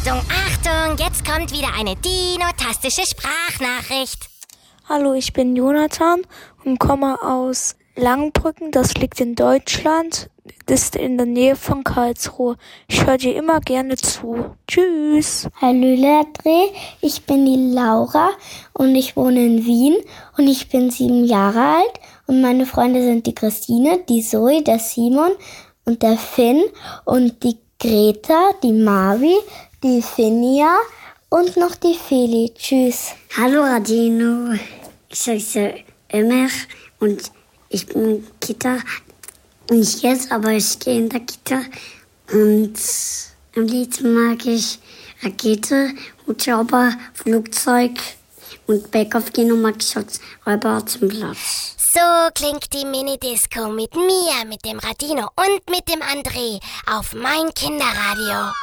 Achtung, Achtung, jetzt kommt wieder eine dinotastische Sprachnachricht. Hallo, ich bin Jonathan und komme aus Langenbrücken. Das liegt in Deutschland. Das ist in der Nähe von Karlsruhe. Ich höre dir immer gerne zu. Tschüss. Hallo Ladre, ich bin die Laura und ich wohne in Wien und ich bin 7 Jahre alt und meine Freunde sind die Christine, die Zoe, der Simon und der Finn und die Greta, die Mavi, die Finja und noch die Feli. Tschüss. Hallo Radino, ich heiße Ömer und ich bin Kita. Nicht jetzt, aber ich gehe in der Kita. Und am liebsten mag ich Rakete, Hubschrauber, Flugzeug und Backoff-Kino mag ich als Räuber zum Platz. So klingt die Mini-Disco mit mir, mit dem Radino und mit dem André auf mein Kinderradio.